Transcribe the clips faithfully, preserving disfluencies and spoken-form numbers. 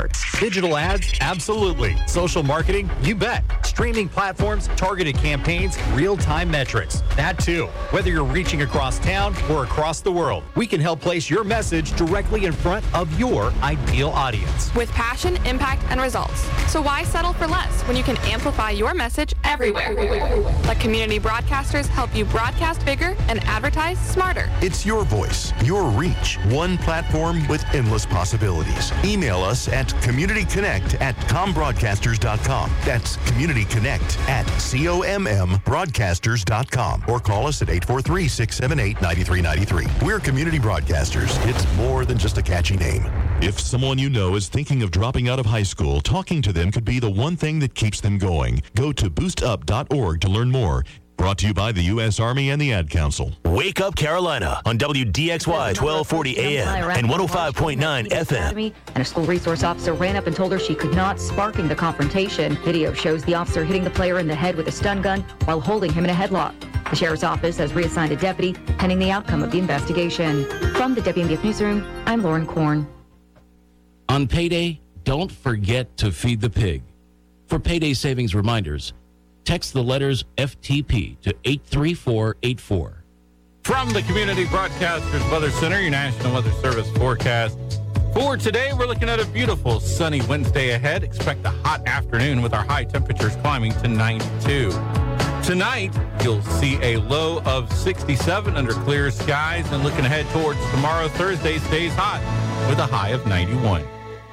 support. Digital ads? Absolutely. Social marketing? You bet. Streaming platforms, targeted campaigns, real-time metrics. That too. Whether you're reaching across town or across the world, we can help place your message directly in front of your ideal audience. With passion, impact, and results. So why settle for less when you can amplify your message everywhere? Let community broadcasters help you broadcast bigger and advertise smarter. It's your voice, your reach, one platform with endless possibilities. Email us at communityconnect at combroadcasters dot com. That's communityconnect at C O M M broadcasters dot com. Or call us at eight four three, six seven eight, nine three nine three. We're Community Broadcasters. It's more than just a catchy name. If someone you know is thinking of dropping out of high school, talking to them could be the one thing that keeps them going. Go to boost up dot org to learn more. Brought to you by the U S Army and the Ad Council. Wake Up Carolina on W D X Y twelve forty A M and one oh five point nine F M. And a school resource officer ran up and told her she could not, sparking the confrontation. Video shows the officer hitting the player in the head with a stun gun while holding him in a headlock. The sheriff's office has reassigned a deputy pending the outcome of the investigation. From the W M B F Newsroom, I'm Lauren Korn. On payday, don't forget to feed the pig. For payday savings reminders, text the letters F T P to eight three four eight four. From the Community Broadcasters Weather Center, your National Weather Service forecast. For today, we're looking at a beautiful sunny Wednesday ahead. Expect a hot afternoon with our high temperatures climbing to ninety-two. Tonight, you'll see a low of sixty-seven under clear skies, and looking ahead towards tomorrow, Thursday stays hot with a high of ninety-one.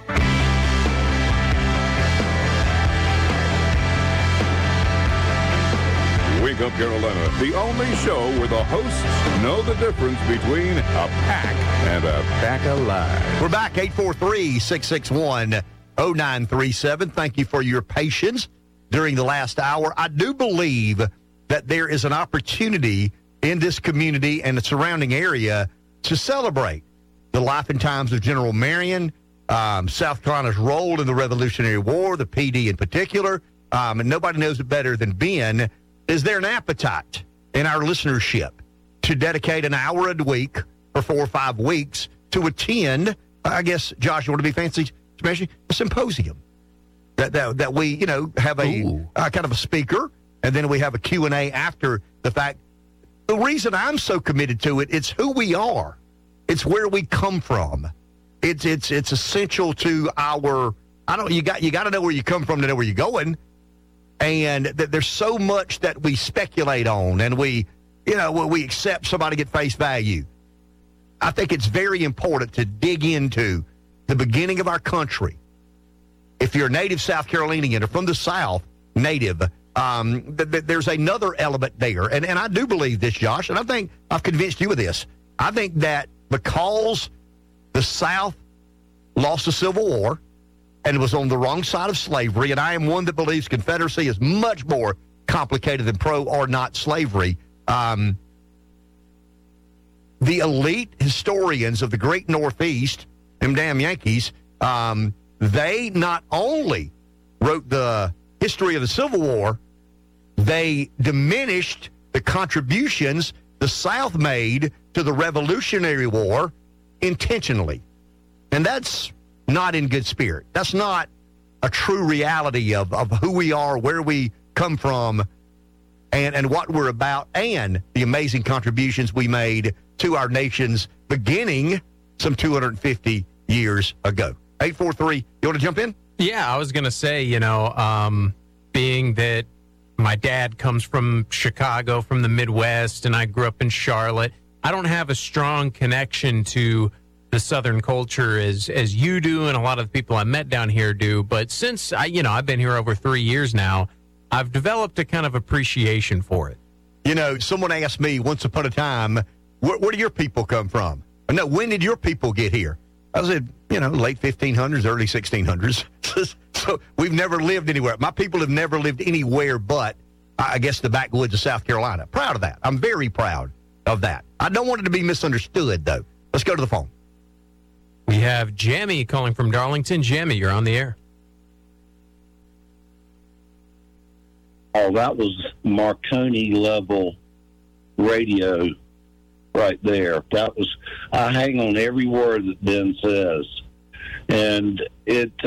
Wake Up Carolina, the only show where the hosts know the difference between a pack and a pack of lies. We're back, eight four three, six six one, oh nine three seven. Thank you for your patience during the last hour. I do believe that there is an opportunity in this community and the surrounding area to celebrate the life and times of General Marion, um, South Carolina's role in the Revolutionary War, the P D in particular, um, and nobody knows it better than Ben. Is there an appetite in our listenership to dedicate an hour a week for four or five weeks to attend, I guess, Josh, you want to be fancy, especially a symposium? That, that that we, you know, have a uh, kind of a speaker, and then we have a Q and A after the fact. The reason I'm so committed to it, it's who we are. It's where we come from. It's it's it's essential to our, I don't, you got you got to know where you come from to know where you're going. And that there's so much that we speculate on, and we, you know, we accept somebody at face value. I think it's very important to dig into the beginning of our country. If you're a native South Carolinian or from the South, native, um, th- th- there's another element there. And, and I do believe this, Josh, and I think I've convinced you of this. I think that because the South lost the Civil War, and was on the wrong side of slavery, and I am one that believes Confederacy is much more complicated than pro or not slavery. Um, the elite historians of the great Northeast, them damn Yankees, um, they not only wrote the history of the Civil War, they diminished the contributions the South made to the Revolutionary War intentionally. And that's not in good spirit. That's not a true reality of, of who we are, where we come from, and, and what we're about, and the amazing contributions we made to our nation's beginning some two hundred fifty years ago. eight four three, you want to jump in? Yeah, I was going to say, you know, um, being that my dad comes from Chicago, from the Midwest, and I grew up in Charlotte, I don't have a strong connection to the Southern culture as as you do, and a lot of the people I met down here do. But since I, you know, I've been here over three years now, I've developed a kind of appreciation for it. You know, someone asked me once upon a time, where, where do your people come from? No, when did your people get here? I said, you know, late fifteen hundreds, early sixteen hundreds. So we've never lived anywhere. My people have never lived anywhere but, I guess, the backwoods of South Carolina. Proud of that. I'm very proud of that. I don't want it to be misunderstood, though. Let's go to the phone. We have Jamie calling from Darlington. Jamie, you're on the air. Oh, that was Marconi level radio right there. That was, I hang on every word that Ben says. And it,